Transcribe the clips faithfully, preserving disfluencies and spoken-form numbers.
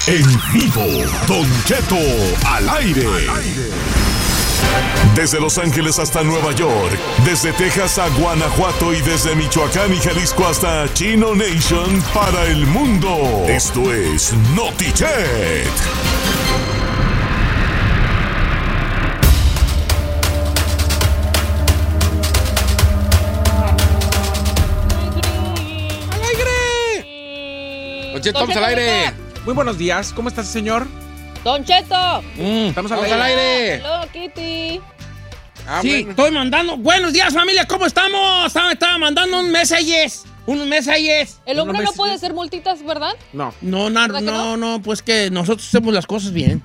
En vivo, Don Cheto al aire. Desde Los Ángeles hasta Nueva York, desde Texas a Guanajuato y desde Michoacán y Jalisco hasta Chino Nation para el mundo. Esto es Notichet. Don Cheto, estamos al aire. Muy buenos días, ¿cómo estás, señor? Don Cheto. Mm, estamos al aire. al aire. Hello, Kitty. Ah, sí, bueno. estoy mandando. Buenos días, familia, ¿cómo estamos? Estaba, estaba mandando un mensajes. Unos mensajes. El hombre No no me- puede ser multitas, ¿verdad? No. No, no, ¿Verdad que no, no, pues que nosotros hacemos las cosas bien.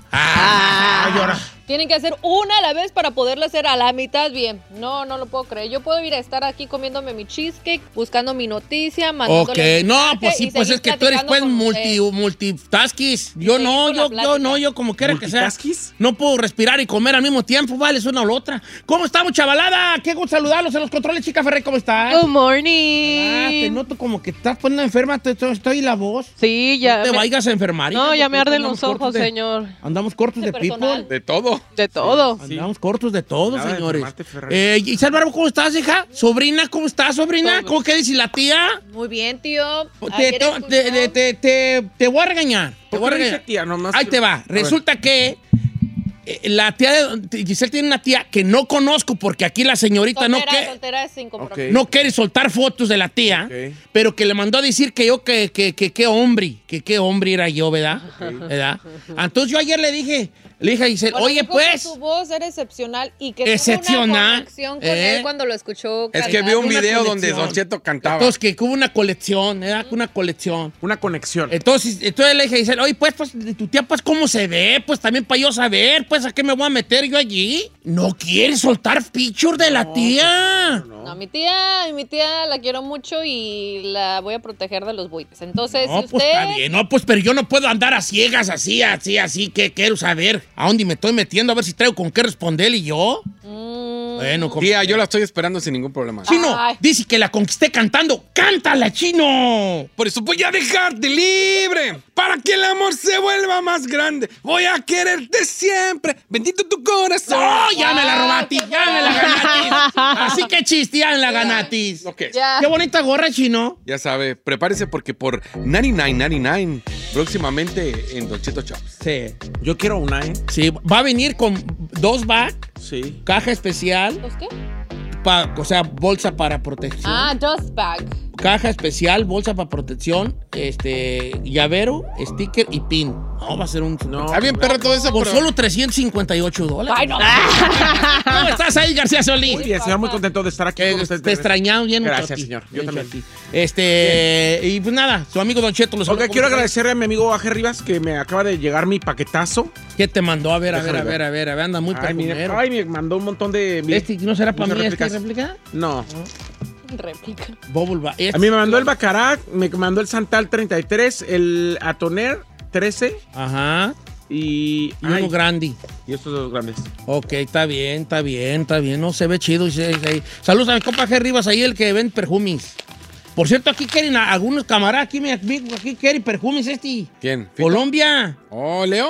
Ah, y ahora. Tienen que hacer una a la vez para poderla hacer a la mitad bien. No, no lo puedo creer. Yo puedo ir a estar aquí comiéndome mi cheesecake, buscando mi noticia, mandándole Ok, no, mensaje pues sí, y pues seguir es que tú eres platicando pues con multi, usted. multitaskis. Yo seguir no, con la yo, yo plática. no, yo como quiera que sea. ¿Multitaskis? No puedo respirar y comer al mismo tiempo, vale, es una o la otra. ¿Cómo estamos, chavalada? Qué gusto saludarlos en los controles, chica Ferrey, ¿cómo estás? Good Ah, te morning. noto como que estás poniendo enferma, te, te- estoy la voz. Sí, ya. No te me- vayas a enfermar. No, hija, ya me porque arden andamos los ojos, cortos de- señor. Andamos cortos De de people. personal. De todo. De todo. Andamos cortos de todo, Nada de señores. enfermarte, Ferrari. Eh, Giselle Barbo, ¿cómo estás, hija? Sobrina, ¿cómo estás, sobrina? Todo. ¿Cómo que dice la tía? Muy bien, tío. Te, Ayer to- te, escuchó- te- te- te- te voy a regañar. Te ¿Por voy a qué le dice regañar. tía? Nomás Ahí quiero- te va. A ver. Resulta que eh, la tía de Giselle tiene una tía que no conozco porque aquí la señorita no, Soltera, que- soltera sin compromiso. Ok. no quiere soltar fotos de la tía, Ok. pero que le mandó a decir que yo, que que, que, que hombre, que qué hombre era yo, ¿verdad? ¿verdad? Entonces yo ayer le dije, le dije a Giselle, Bueno, oye, dijo pues... que su voz era excepcional y que Excepcional, tuvo una conexión con ¿eh? él cuando lo escuchó Es que cantar. vi un Una video colección. donde Don Cheto cantaba. Entonces que hubo una colección, ¿verdad? Una colección. Una conexión. Entonces, entonces le dije a Giselle, oye, pues, pues, de tu tía, pues, ¿cómo se ve? Pues, también para yo saber, pues, ¿a qué me voy a meter yo allí? No quiere soltar picture de la tía. No, mi tía, mi tía la quiero mucho y la voy a proteger de los buitres. Entonces, No, si pues, usted... está bien. No, pues, pero yo no puedo andar a ciegas, así, así, así, que quiero saber a dónde me estoy metiendo, a ver si traigo con qué responderle yo. Mm, Bueno, como... Tía, yo la estoy esperando sin ningún problema. Chino, Ay. dice que la conquisté cantando. ¡Cántala, Chino! Por eso voy a dejarte libre, para que el amor se vuelva más grande. Voy a quererte siempre, bendito tu corazón. ¡No! ¡Ya me la robatis! ¡Ya me la ganatis! Así que chiste, ya me la ganatis. Ok. ya. ¡Qué bonita gorra, Chino! Ya sabe, prepárese porque por noventa y nueve noventa y nueve, próximamente en Don Cheto Chops. Sí. Yo quiero una, ¿eh? Sí, va a venir con dos bags, Sí. caja especial, ¿Los qué? pa- o sea, bolsa para protección. Ah, dust bag. Caja especial, bolsa para protección, este, llavero, sticker y pin. No, va a ser un... No. Está bien, perro, todo eso, Por pero... solo trescientos cincuenta y ocho dólares. Ay, no. ¿Cómo estás ahí, García Solís? Muy bien, señor, muy contento de estar aquí Eh, con usted. te extrañamos bien mucho Gracias, a ti. señor. Yo Bien también. mucho a ti. Este, y pues nada, su amigo Don Cheto. Los Oiga, quiero agradecerle a mi amigo Aje Rivas que me acaba de llegar mi paquetazo. ¿Qué te mandó? A ver, a ver, Déjame a ver, ver. a ver, a ver, anda muy Ay, mire, perfumero. ay, me mandó un montón de... mire, ¿Este no será para muchas mí, esta réplicas. réplica? No. Réplica. Bubble Ba- este- A mí me mandó el Baccarat, me mandó el Santal treinta y tres, el Atoner trece Ajá. y... Y ay, uno grande. y estos dos grandes. Ok, está bien, está bien, está bien. No se ve chido. Sí, sí. Saludos a mi compa G. Rivas, ahí el que ven perfumes. Por cierto, aquí quieren a- algunos camaradas, aquí, me- aquí quieren perfumes este. ¿Quién? ¿Fito? Colombia. Oh, Leo.